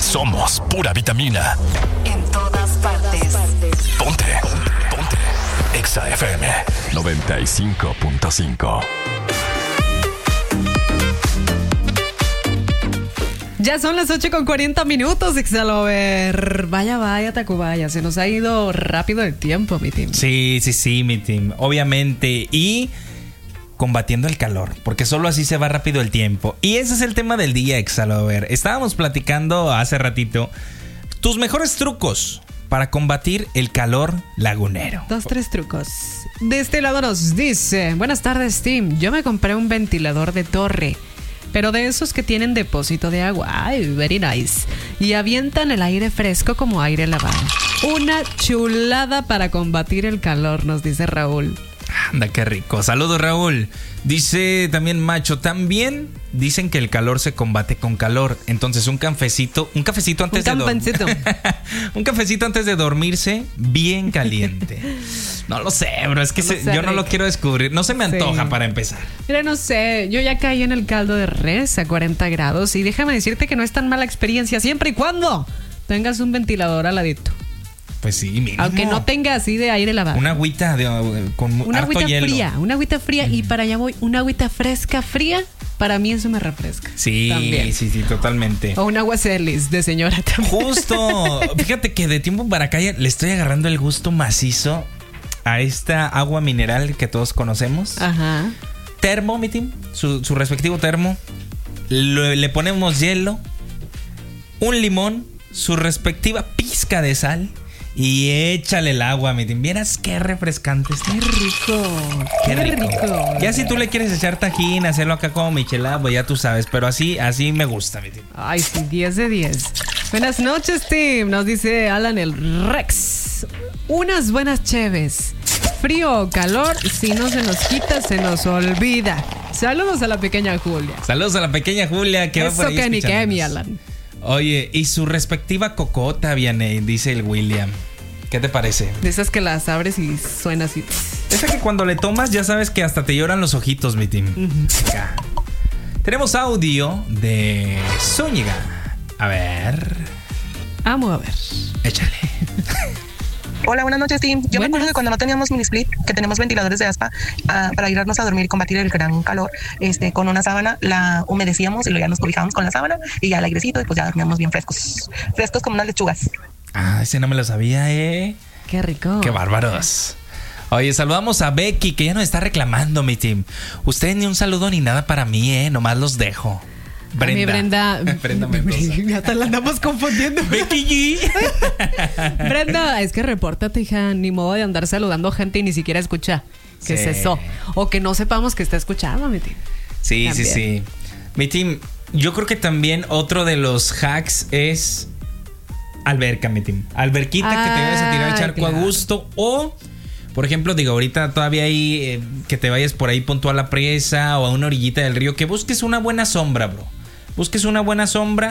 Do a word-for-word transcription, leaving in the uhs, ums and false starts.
Somos pura vitamina. En todas partes. Ponte. Ponte. Exa F M noventa y cinco punto cinco. Ya son las ocho con cuarenta minutos, Exalover. Vaya, vaya, Tacubaya. Se nos ha ido rápido el tiempo, mi team. Sí, sí, sí, mi team. Obviamente. Y combatiendo el calor, porque solo así se va rápido el tiempo. Y ese es el tema del día, Exalover. Estábamos platicando hace ratito tus mejores trucos para combatir el calor lagunero. Dos, tres trucos. De este lado nos dice: buenas tardes, team. Yo me compré un ventilador de torre, pero de esos que tienen depósito de agua. Ay, very nice. Y avientan el aire fresco como aire lavado. Una chulada para combatir el calor, nos dice Raúl. Anda, qué rico. Saludos, Raúl. Dice también Macho, también dicen que el calor se combate con calor. Entonces un cafecito, un cafecito antes un de dormir. Un cafecito antes de dormirse, bien caliente. No lo sé, bro. Es que no se, sé, yo no Rick. lo quiero descubrir. No se me antoja sí. Para empezar. Mira, no sé. Yo ya caí en el caldo de res a cuarenta grados. Y déjame decirte que no es tan mala experiencia siempre y cuando tengas un ventilador al ladito. Pues sí, mínimo. Aunque no tenga así de aire lavado. Una agüita de, con una harto agüita hielo. fría, una agüita fría mm. y para allá voy, una agüita fresca, fría, para mí eso me refresca. Sí, también. sí, sí, totalmente. O un agua Celis de señora también. Justo, fíjate que de tiempo para acá le estoy agarrando el gusto macizo a esta agua mineral que todos conocemos. Ajá. Termo, mi team, su, su respectivo termo. Le, le ponemos hielo, un limón, su respectiva pizca de sal. Y échale el agua, mi team. Vieras qué refrescante está. Qué rico. Qué, qué rico. rico. Ya si tú le quieres echar tajín, hacerlo acá como michelada, pues ya tú sabes. Pero así, así me gusta, mi team. Ay, sí, diez de diez. Buenas noches, team. Nos dice Alan el Rex. Unas buenas cheves. Frío o calor, si no se nos quita, se nos olvida. Saludos a la pequeña Julia. Saludos a la pequeña Julia que Eso va por ahí que ni que mi escuchándonos. Alan. Oye, y su respectiva cocota, viene, dice el William. ¿Qué te parece? De esas que las abres y suena así. Esa que cuando le tomas ya sabes que hasta te lloran los ojitos, mi team. Uh-huh. Acá. Tenemos audio de Zúñiga. A ver. Vamos a ver. Échale. Hola, buenas noches, team. Yo Buenas. me acuerdo que cuando no teníamos mini split, que tenemos ventiladores de aspa, uh, para irnos a dormir y combatir el gran calor, este, con una sábana la humedecíamos y luego ya nos cobijábamos con la sábana y ya el airecito y pues ya dormíamos bien frescos. Frescos como unas lechugas. Ah, ese no me lo sabía, eh. Qué rico. Qué bárbaros. Oye, saludamos a Becky, que ya nos está reclamando, mi team. Ustedes ni un saludo ni nada para mí, eh. Nomás los dejo. Brenda. A mí, Brenda. Brenda Mendoza. Hasta la andamos confundiendo. Becky G. Brenda, es que repórtate, hija. Ni modo de andar saludando gente y ni siquiera escucha que Sí. cesó. O que no sepamos que está escuchando, mi team. Sí, También. sí, sí. Mi team, yo creo que también otro de los hacks es alberca, mi team. Alberquita Ah, que te vayas a tirar el charco claro. a gusto. O, por ejemplo, digo, ahorita todavía hay eh, que te vayas por ahí punto a la presa o a una orillita del río. Que busques una buena sombra, bro. Busques una buena sombra.